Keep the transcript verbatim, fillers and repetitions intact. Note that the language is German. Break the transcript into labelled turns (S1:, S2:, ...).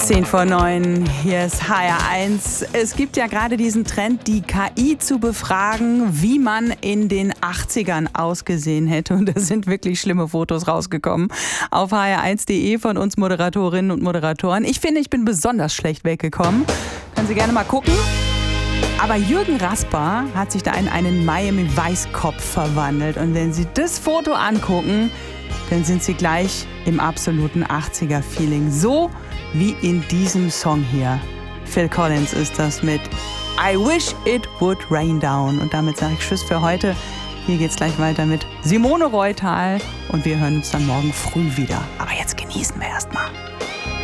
S1: zehn vor neun, hier ist H R eins. Es gibt ja gerade diesen Trend, die K I zu befragen, wie man in den achtzigern ausgesehen hätte. Und da sind wirklich schlimme Fotos rausgekommen auf h r eins punkt d e von uns Moderatorinnen und Moderatoren. Ich finde, ich bin besonders schlecht weggekommen. Können Sie gerne mal gucken. Aber Jürgen Rasper hat sich da in einen Miami Weißkopf verwandelt. Und wenn Sie das Foto angucken, dann sind Sie gleich im absoluten achtziger-Feeling. So wie in diesem Song hier. Phil Collins ist das mit I Wish It Would Rain Down. Und damit sage ich Tschüss für heute. Hier geht's gleich weiter mit Simone Reutal. Und wir hören uns dann morgen früh wieder. Aber jetzt genießen wir erstmal.